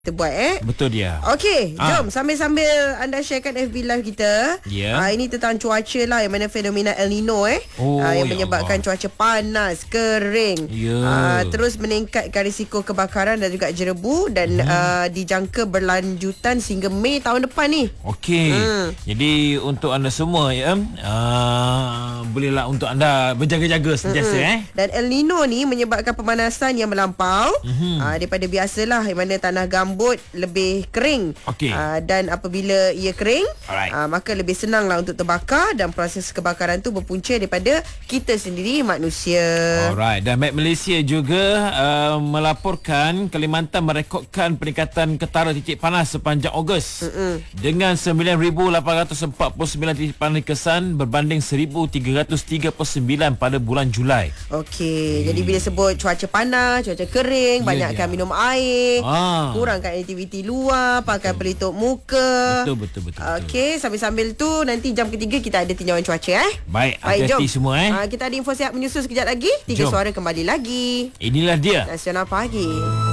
kita buat Betul dia. Okey, jom sambil-sambil anda sharekan FB live kita. Ini tentang cuaca lah, yang mana fenomena El Nino yang menyebabkan cuaca panas, kering, terus meningkatkan risiko kebakaran dan juga jerebu, dan dijangka berlanjutan sehingga Mei tahun depan ni. Okey. Jadi untuk anda semua bolehlah untuk anda berjaga-jaga sentiasa Dan El Nino ni menyebabkan pemanasan yang melampau daripada biasalah, yang mana tanah gambut lebih kering. Dan apabila ia kering, maka lebih senanglah untuk terbakar, dan proses kebakaran tu berpunca daripada kita sendiri, manusia. Alright. Dan Met Malaysia juga melaporkan Kalimantan merekodkan peningkatan ketara titik panas sepanjang Ogos dengan 9,849 titik panas dikesan berbanding 1,339 pada bulan Julai. Okey, jadi bila sebut cuaca panas, cuaca kering, banyakkan minum air, kurangkan aktiviti luar, pakai pelitup muka. Betul. Okey, sambil-sambil tu nanti jam ketiga kita ada tinjauan cuaca. Baik, hati-hati semua kita ada info sihat menyusul sekejap lagi. 3 suara kembali lagi. Inilah dia Nasional Pagi.